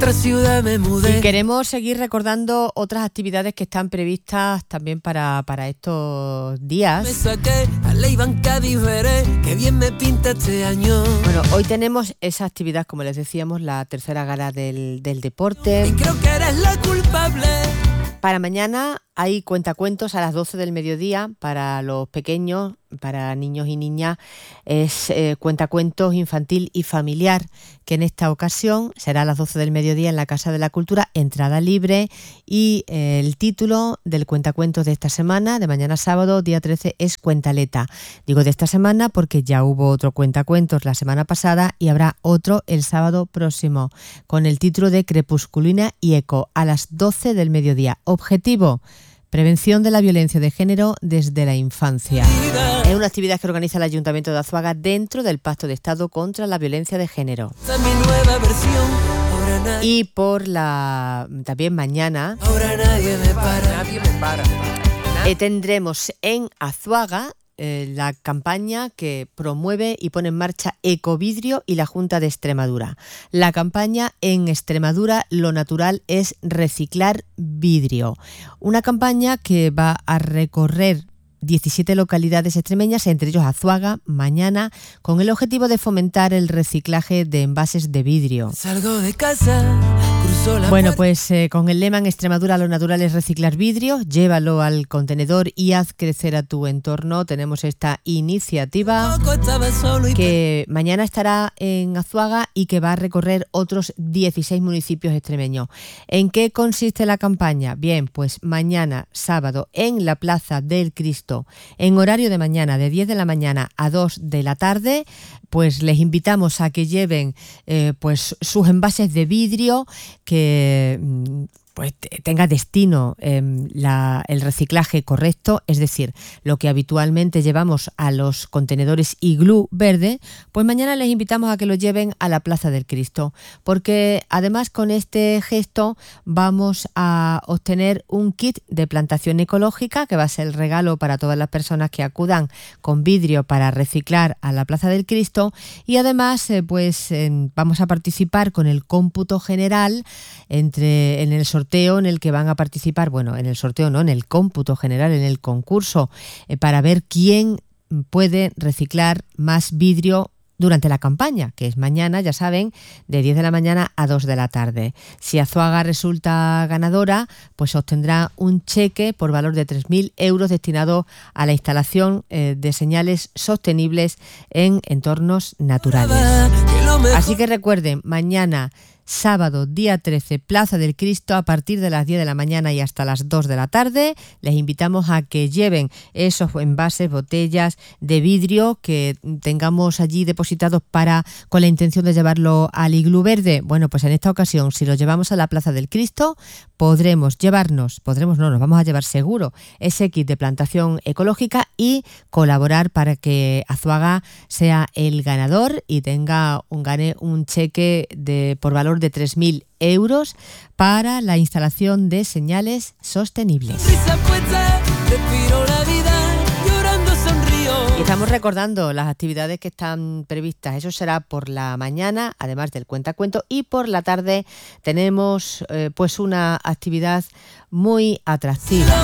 otra ciudad me mudé. Y queremos seguir recordando otras actividades que están previstas también para estos días. Me saqué a la banca diferé, que bien me pinta este año. Bueno, hoy tenemos esa actividad, como les decíamos, la tercera gala del deporte. Y creo que eres la culpable. Para mañana hay cuentacuentos a las 12 del mediodía para los pequeños, para niños y niñas. Es cuentacuentos infantil y familiar, que en esta ocasión será a las 12 del mediodía en la Casa de la Cultura, entrada libre, y el título del cuentacuentos de esta semana, de mañana sábado, día 13, es Cuentaleta. Digo de esta semana porque ya hubo otro cuentacuentos la semana pasada y habrá otro el sábado próximo, con el título de Crepusculina y Eco, a las 12 del mediodía. Objetivo: prevención de la violencia de género desde la infancia. Es una actividad que organiza el Ayuntamiento de Azuaga dentro del Pacto de Estado contra la violencia de género. Y también mañana tendremos en Azuaga la campaña que promueve y pone en marcha Ecovidrio y la Junta de Extremadura. La campaña en Extremadura, lo natural es reciclar vidrio. Una campaña que va a recorrer 17 localidades extremeñas, entre ellos Azuaga, mañana, con el objetivo de fomentar el reciclaje de envases de vidrio. Salgo de casa, cruzo la Bueno, pues con el lema: en Extremadura lo natural es reciclar vidrio, llévalo al contenedor y haz crecer a tu entorno. Tenemos esta iniciativa que mañana estará en Azuaga y que va a recorrer otros 16 municipios extremeños. ¿En qué consiste la campaña? Bien, pues mañana sábado en la Plaza del Cristo, en horario de mañana, de 10 de la mañana a 2 de la tarde, pues les invitamos a que lleven pues sus envases de vidrio, que pues tenga destino el reciclaje correcto, es decir, lo que habitualmente llevamos a los contenedores Iglú verde, pues mañana les invitamos a que lo lleven a la Plaza del Cristo, porque además con este gesto vamos a obtener un kit de plantación ecológica, que va a ser el regalo para todas las personas que acudan con vidrio para reciclar a la Plaza del Cristo, y además vamos a participar con el cómputo general en el sorteo en el que van a participar, bueno, en el sorteo no, en el cómputo general, en el concurso, para ver quién puede reciclar más vidrio durante la campaña, que es mañana, ya saben, de 10 de la mañana a 2 de la tarde. Si Azuaga resulta ganadora, pues obtendrá un cheque por valor de 3.000 euros destinado a la instalación de señales sostenibles en entornos naturales. Así que recuerden, mañana sábado, día 13, Plaza del Cristo, a partir de las 10 de la mañana y hasta las 2 de la tarde. Les invitamos a que lleven esos envases, botellas de vidrio que tengamos allí depositados con la intención de llevarlo al Iglú verde. Bueno, pues en esta ocasión, si lo llevamos a la Plaza del Cristo, nos vamos a llevar seguro ese kit de plantación ecológica y colaborar para que Azuaga sea el ganador y gane un cheque por valor de 3.000 euros para la instalación de señales sostenibles. Y estamos recordando las actividades que están previstas. Eso será por la mañana, además del cuentacuento, y por la tarde tenemos pues una actividad muy atractiva.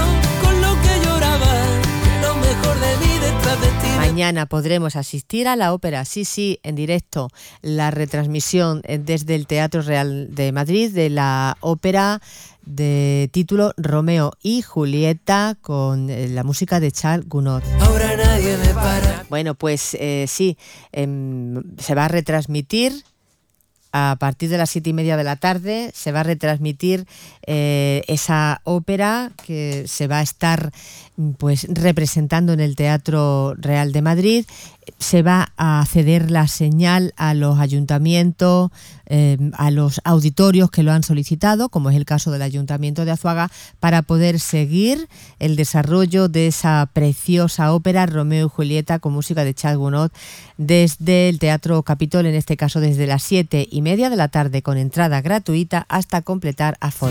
Mañana podremos asistir a la ópera, sí, en directo, la retransmisión desde el Teatro Real de Madrid de la ópera de título Romeo y Julieta, con la música de Charles Gounod. Ahora nadie me para. Bueno, pues se va a retransmitir a partir de las 7:30 de la tarde. Se va a retransmitir esa ópera que se va a estar pues representando en el Teatro Real de Madrid. Se va a ceder la señal a los ayuntamientos, a los auditorios que lo han solicitado, como es el caso del Ayuntamiento de Azuaga, para poder seguir el desarrollo de esa preciosa ópera Romeo y Julieta, con música de Charles Gounod, desde el Teatro Capitol, en este caso desde las 7:30 de la tarde, con entrada gratuita hasta completar aforo.